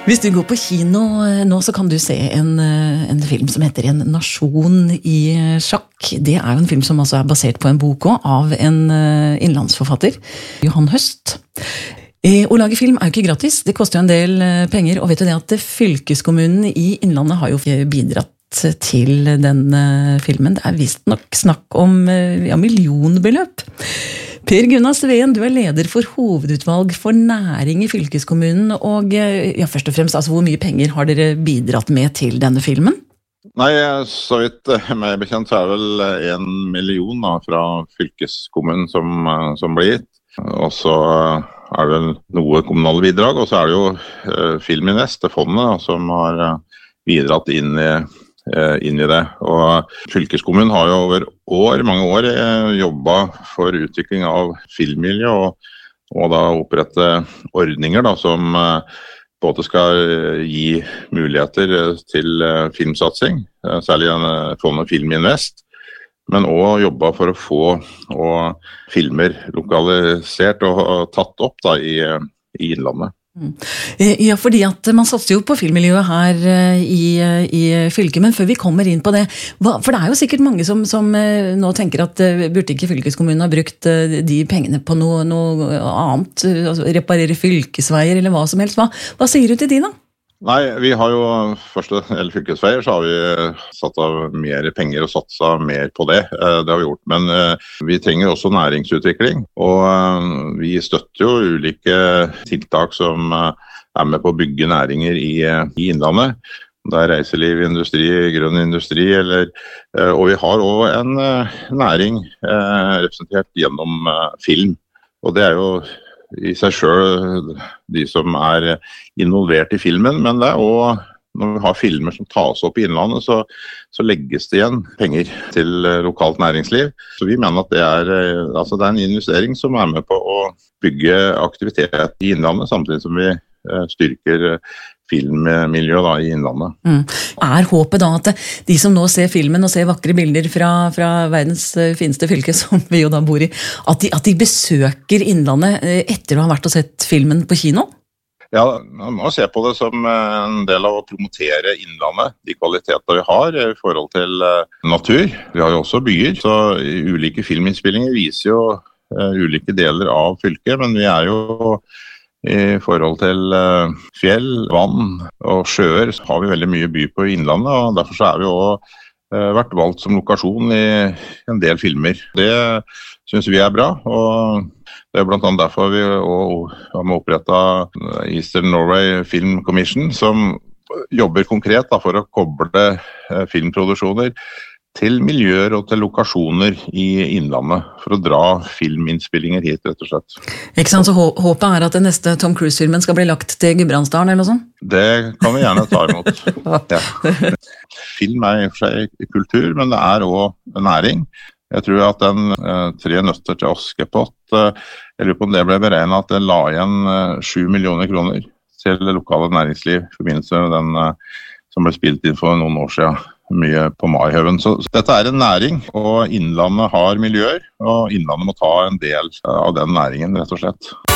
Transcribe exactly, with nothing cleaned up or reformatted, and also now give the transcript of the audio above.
Hvis du går på kino nå, så kan du se en, en film som heter En nasjon i sjakk. Det er jo en film som altså er basert på en bok også, av en innlandsforfatter, Johan Høst. Å lage film er jo ikke gratis, det koster jo en del penger, og vet du det at fylkeskommunen i Innlandet har jo bidratt til denne filmen. Det er vist nok snakk om ja, millionbeløp. Per Gunnar Sveen, du er leder for hovedutvalg for næring i fylkeskommunen, og ja, først og fremst, altså, hvor mye penger har dere bidratt med til denne filmen? Nei, så vidt meg bekjent så er det vel en million da, fra fylkeskommunen som, som ble gitt, og så er det vel noe kommunale bidrag, og så er det jo uh, Filminvest, det fondet da, som har uh, bidratt inn i inn i det, og fylkeskommunen har jo over år, mange år jobbet for utvikling av filmmiljø og, og da opprette ordninger da, som både skal gi muligheter til filmsatsing, særlig fondet Filminvest, men også jobbe for å få og filmer lokalisert og tatt opp da, i, i Innlandet. Ja, fordi at man satser jo på filmmiljøet her i, i fylket, men før vi kommer inn på det, hva, for det er jo sikkert mange som, som nå tenker at burde ikke fylkeskommunen ha brukt de pengene på noe, noe annet, altså reparere fylkesveier eller hva som helst. Hva, hva sier du til de da? Nei, vi har jo første eller fylkesveier, så har vi satt av mer penger og satset mer på det. Det har vi gjort, men vi trenger også næringsutvikling, og vi støtter jo ulike tiltak som er med på å bygge næringer i, i Innlandet. Det er reiseliv, industri, grønn industri, eller, og vi har også en næring representert gjennom film, og det er jo i seg selv de som er involvert i filmen, men det er også når vi har filmer som tas opp i Innlandet, så, så legges det igjen penger til lokalt næringsliv. Så vi mener at det er, altså det er en investering som er med på å bygge aktivitet i Innlandet, samtidig som vi styrker filmmiljøet da, i Innlandet. Mm. Er håpet da at de som nå ser filmen og ser vakre bilder fra, fra verdens fineste fylke, som vi jo da bor i, at de, at de besøker Innlandet etter å ha vært og sett filmen på kino? Ja, man må se på det som en del av å promotere Innlandet, de kvaliteter vi har i forhold til natur. Vi har jo også byer, så ulike filminnspillinger viser jo ulike deler av fylket, men vi er jo i forhold til fjell, vann og sjøer, så har vi veldig mye by på Innlandet, og derfor så er vi også vært valgt som lokasjon i en del filmer. Det synes vi er bra, og det er blant annet derfor vi har opprettet Eastern Norway Film Commission, som jobber konkret da, for å koble filmproduksjoner til miljøer og til lokasjoner i Innlandet, for å dra filminnspillinger hit, rett og slett. Ikke sant, så håpet er at den neste Tom Cruise-filmen skal bli lagt til Gudbrandsdalen, eller noe sånt? Det kan vi gjerne ta imot. Ja. Film er i og for seg kultur, men det er også næring. Jeg tror at den eh, tre nøtter til Askepott, eh, jeg lurer på om det ble beregnet at det la igjen eh, sju millioner kroner til det lokale næringsliv, i forbindelse med den eh, som ble spilt inn for noen år siden. Mye på Maihaugen. Så, så dette er en næring, og Innlandet har miljøer, og Innlandet må ta en del av den næringen, rett og slett.